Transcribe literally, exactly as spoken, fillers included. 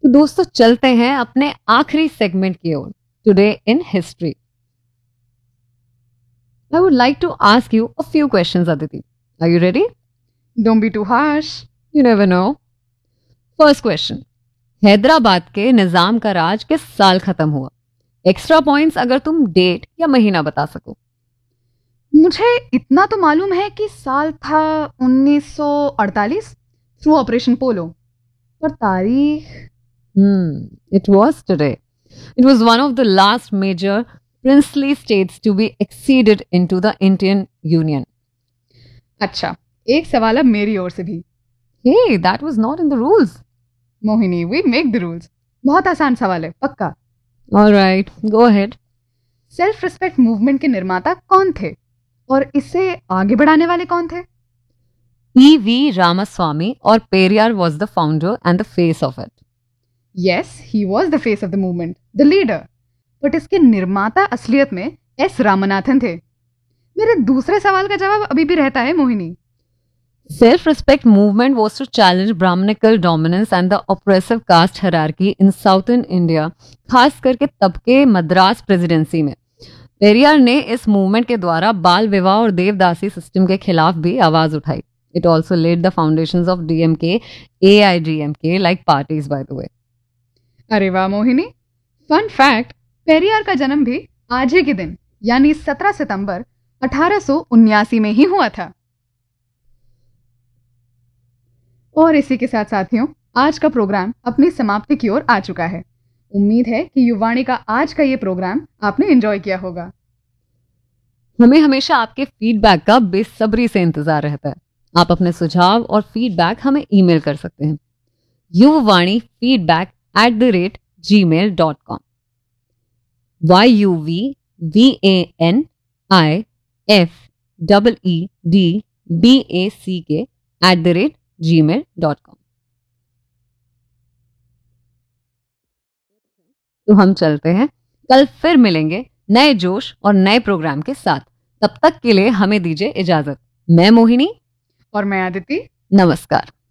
तो दोस्तों चलते हैं अपने आखिरी सेगमेंट की ओर, today in history. I would like to ask you a few questions, Aditi. Are you ready? Don't be too harsh. You never know. First question. Hyderabad के निजाम का राज किस साल खत्म हुआ? एक्स्ट्रा पॉइंट्स अगर तुम डेट या महीना बता सको। मुझे इतना तो मालूम है कि साल था उन्नीस सौ अड़तालीस थ्रू ऑपरेशन पोलो, पर तारीख Hmm, it was today. It was one of the last major princely states to be acceded into the Indian Union. अच्छा, एक सवाल अब मेरी ओर से भी। Hey, that was not in the rules. Mohini, we make the rules. बहुत आसान सवाल है, पक्का। All right, go ahead. Self respect movement के निर्माता कौन थे और इसे आगे बढ़ाने वाले कौन थे? E V Ramaswamy or Periyar was the founder and the face of it. Yes, he was the face of the movement, the leader. But इसके निर्माता असलियत में एस रामनाथन थे। मेरे दूसरे सवाल का जवाब अभी भी रहता है Mohini. Self-respect movement was to challenge Brahminical dominance and the oppressive caste hierarchy in southern India, खास करके तब के मद्रास प्रेसिडेंसी में। पेरियार ने इस मूवमेंट के द्वारा बाल विवाह और देवदासी सिस्टम के खिलाफ भी आवाज उठाई। It also laid the foundations of D M K, A I D M K like parties by the way. अरे वाह मोहिनी, फन फैक्ट, पेरियार का जन्म भी आज ही के दिन यानी सत्रह सितंबर अठारह सौ उन्यासी में ही हुआ था। और इसी के साथ साथियों, आज का प्रोग्राम अपनी समाप्ति की ओर आ चुका है। उम्मीद है कि युवाणी का आज का ये प्रोग्राम आपने एंजॉय किया होगा। हमें हमेशा आपके फीडबैक का बेसब्री से इंतजार रहता है। आप अपने सुझाव और फीडबैक हमें ईमेल कर सकते हैं युवाणी feedback at the rate ji mail dot com why you we V A N I F double E D B ए सी के at the rate ji mail dot com. तो हम चलते हैं, कल फिर मिलेंगे नए जोश और नए प्रोग्राम के साथ। तब तक के लिए हमें दीजिए इजाजत। मैं मोहिनी और मैं आदिति। नमस्कार।